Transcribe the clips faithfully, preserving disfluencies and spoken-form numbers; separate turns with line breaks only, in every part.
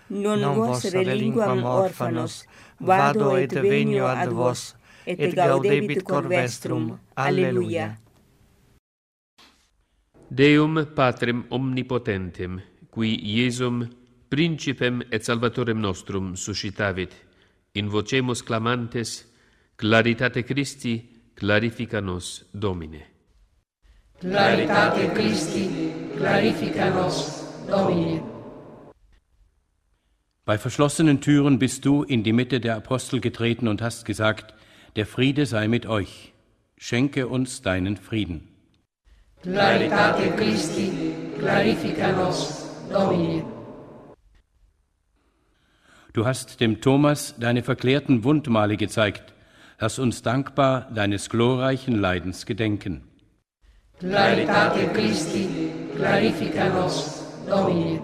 non vos relinquam orphanos, vado et venio ad vos, et gaudebit cor vestrum. Alleluia.
Deum Patrem omnipotentem, qui Iesum, Principem et Salvatorem nostrum, suscitavit, in vocemus clamantes, claritate Christi, clarifica nos, Domine.
Claritate Christi, clarifica nos, Domine.
Bei verschlossenen Türen bist du in die Mitte der Apostel getreten und hast gesagt, der Friede sei mit euch. Schenke uns deinen Frieden.
Claritate Christi, clarifica nos, Domine.
Du hast dem Thomas deine verklärten Wundmale gezeigt. Lass uns dankbar deines glorreichen Leidens gedenken.
Claritate Christi, clarifica nos, Domine.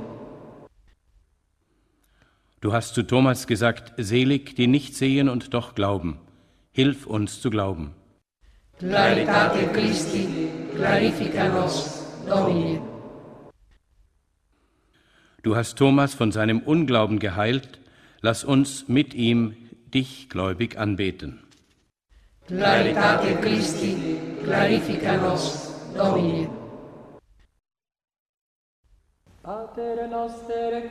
Du hast zu Thomas gesagt, selig, die nicht sehen und doch glauben. Hilf uns zu glauben.
Claritate Christi, clarifica nos, Domine.
Du hast Thomas von seinem Unglauben geheilt. Lass uns mit ihm dich gläubig anbeten.
Claritate Christi, clarifica nos, Domine.
Pater noster